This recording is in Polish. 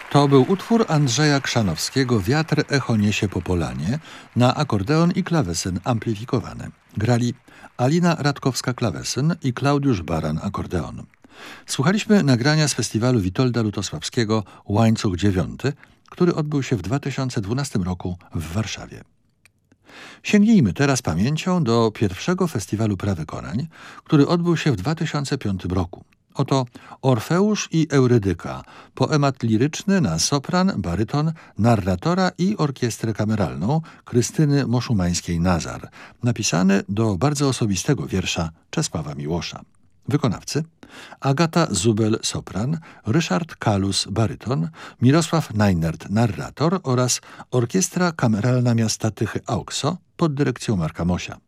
To był utwór Andrzeja Krzanowskiego „Wiatr echo niesie po polanie” na akordeon i klawesyn amplifikowany. Grali Alina Radkowska-klawesyn i Klaudiusz Baran akordeon. Słuchaliśmy nagrania z festiwalu Witolda Lutosławskiego Łańcuch IX, który odbył się w 2012 roku w Warszawie. Sięgnijmy teraz pamięcią do pierwszego festiwalu Prawy Korań, który odbył się w 2005 roku. Oto Orfeusz i Eurydyka, poemat liryczny na sopran, baryton, narratora i orkiestrę kameralną Krystyny Moszumańskiej-Nazar, napisany do bardzo osobistego wiersza Czesława Miłosza. Wykonawcy: Agata Zubel sopran, Ryszard Kalus baryton, Mirosław Najnert narrator oraz Orkiestra Kameralna Miasta Tychy Aukso pod dyrekcją Marka Mosia.